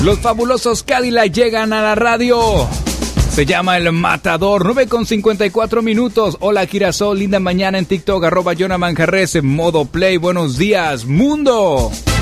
Los fabulosos Cadillac llegan a la radio. Se llama El Matador, 9:54. Hola Girasol, linda mañana en TikTok, @Jonah Manjarres en modo play. Buenos días, mundo.